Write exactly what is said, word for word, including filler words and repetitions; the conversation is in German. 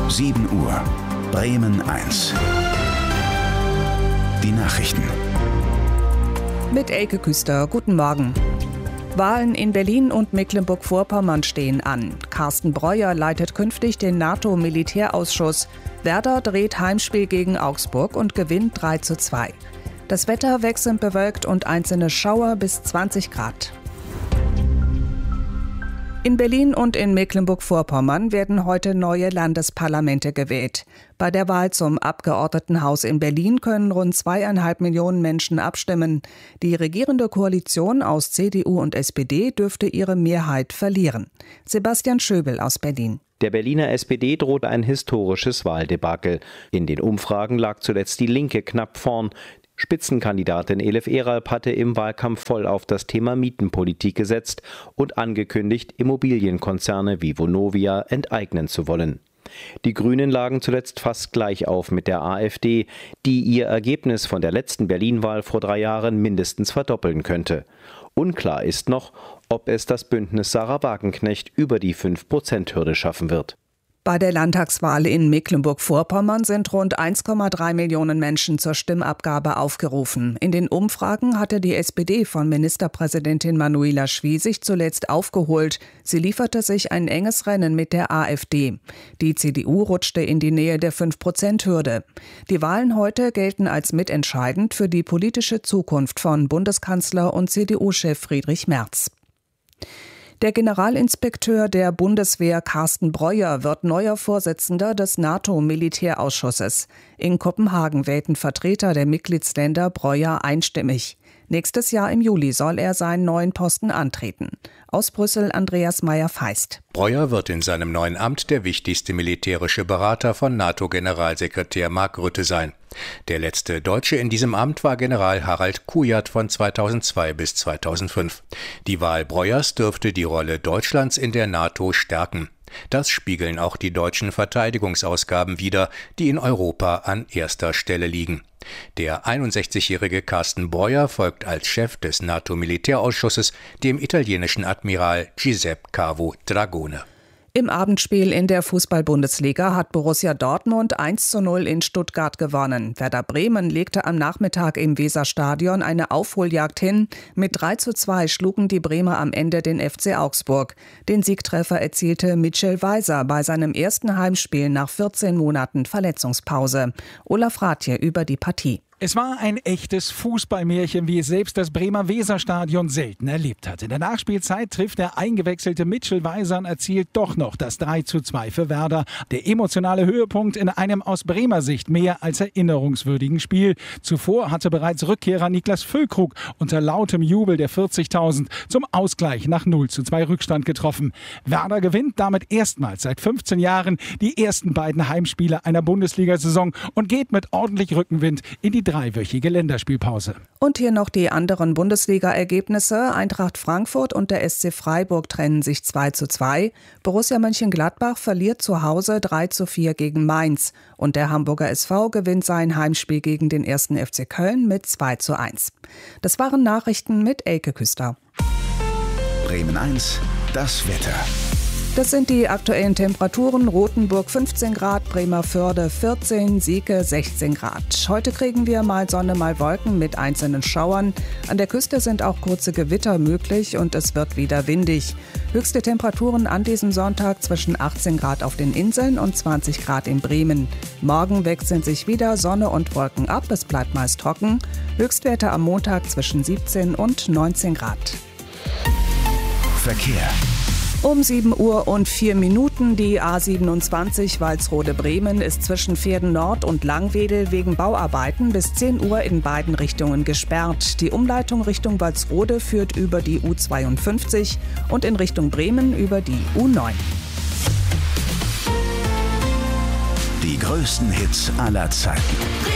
sieben Uhr. Bremen eins. Die Nachrichten. Mit Elke Küster, guten Morgen. Wahlen in Berlin und Mecklenburg-Vorpommern stehen an. Carsten Breuer leitet künftig den NATO-Militärausschuss. Werder dreht Heimspiel gegen Augsburg und gewinnt drei zu zwei. Das Wetter wechselnd bewölkt und einzelne Schauer bis zwanzig Grad. In Berlin und in Mecklenburg-Vorpommern werden heute neue Landesparlamente gewählt. Bei der Wahl zum Abgeordnetenhaus in Berlin können rund zweieinhalb Millionen Menschen abstimmen. Die regierende Koalition aus C D U und S P D dürfte ihre Mehrheit verlieren. Sebastian Schöbel aus Berlin. Der Berliner S P D droht ein historisches Wahldebakel. In den Umfragen lag zuletzt die Linke knapp vorn. Spitzenkandidatin Elif Eralp hatte im Wahlkampf voll auf das Thema Mietenpolitik gesetzt und angekündigt, Immobilienkonzerne wie Vonovia enteignen zu wollen. Die Grünen lagen zuletzt fast gleich auf mit der AfD, die ihr Ergebnis von der letzten Berlin-Wahl vor drei Jahren mindestens verdoppeln könnte. Unklar ist noch, ob es das Bündnis Sarah Wagenknecht über die fünf Prozent Hürde schaffen wird. Bei der Landtagswahl in Mecklenburg-Vorpommern sind rund eins Komma drei Millionen Menschen zur Stimmabgabe aufgerufen. In den Umfragen hatte die S P D von Ministerpräsidentin Manuela Schwesig zuletzt aufgeholt. Sie lieferte sich ein enges Rennen mit der AfD. Die C D U rutschte in die Nähe der fünf Prozent Hürde. Die Wahlen heute gelten als mitentscheidend für die politische Zukunft von Bundeskanzler und C D U-Chef Friedrich Merz. Der Generalinspekteur der Bundeswehr Carsten Breuer wird neuer Vorsitzender des NATO-Militärausschusses. In Kopenhagen wählten Vertreter der Mitgliedsländer Breuer einstimmig. Nächstes Jahr im Juli soll er seinen neuen Posten antreten. Aus Brüssel Andreas Meyer-Feist. Breuer wird in seinem neuen Amt der wichtigste militärische Berater von NATO-Generalsekretär Mark Rutte sein. Der letzte Deutsche in diesem Amt war General Harald Kujat von zweitausendzwei bis zweitausendfünf. Die Wahl Breuers dürfte die Rolle Deutschlands in der NATO stärken. Das spiegeln auch die deutschen Verteidigungsausgaben wider, die in Europa an erster Stelle liegen. Der einundsechzigjährige Carsten Breuer folgt als Chef des NATO-Militärausschusses dem italienischen Admiral Giuseppe Cavo Dragone. Im Abendspiel in der Fußball-Bundesliga hat Borussia Dortmund eins zu null in Stuttgart gewonnen. Werder Bremen legte am Nachmittag im Weserstadion eine Aufholjagd hin. Mit drei zu zwei schlugen die Bremer am Ende den F C Augsburg. Den Siegtreffer erzielte Mitchell Weiser bei seinem ersten Heimspiel nach vierzehn Monaten Verletzungspause. Olaf Rathje über die Partie. Es war ein echtes Fußballmärchen, wie es selbst das Bremer Weserstadion selten erlebt hat. In der Nachspielzeit trifft der eingewechselte Mitchell Weiser und erzielt doch noch das drei zu zwei für Werder. Der emotionale Höhepunkt in einem aus Bremer Sicht mehr als erinnerungswürdigen Spiel. Zuvor hatte bereits Rückkehrer Niklas Füllkrug unter lautem Jubel der vierzigtausend zum Ausgleich nach null zu zwei Rückstand getroffen. Werder gewinnt damit erstmals seit fünfzehn Jahren die ersten beiden Heimspiele einer Bundesliga-Saison und geht mit ordentlich Rückenwind in die dreiwöchige Länderspielpause. Und hier noch die anderen Bundesliga-Ergebnisse. Eintracht Frankfurt und der S C Freiburg trennen sich zwei zu zwei. Borussia Mönchengladbach verliert zu Hause drei zu vier gegen Mainz. Und der Hamburger S V gewinnt sein Heimspiel gegen den ersten F C Köln mit zwei zu eins. Das waren Nachrichten mit Elke Küster. Bremen eins, das Wetter. Das sind die aktuellen Temperaturen. Rothenburg fünfzehn Grad, Bremerförde vierzehn, Sieke sechzehn Grad. Heute kriegen wir mal Sonne, mal Wolken mit einzelnen Schauern. An der Küste sind auch kurze Gewitter möglich und es wird wieder windig. Höchste Temperaturen an diesem Sonntag zwischen achtzehn Grad auf den Inseln und zwanzig Grad in Bremen. Morgen wechseln sich wieder Sonne und Wolken ab. Es bleibt meist trocken. Höchstwerte am Montag zwischen siebzehn und neunzehn Grad. Verkehr. Um sieben Uhr und vier Minuten die A siebenundzwanzig Walsrode-Bremen ist zwischen Pferden Nord und Langwedel wegen Bauarbeiten bis zehn Uhr in beiden Richtungen gesperrt. Die Umleitung Richtung Walsrode führt über die U zweiundfünfzig und in Richtung Bremen über die U neun. Die größten Hits aller Zeiten.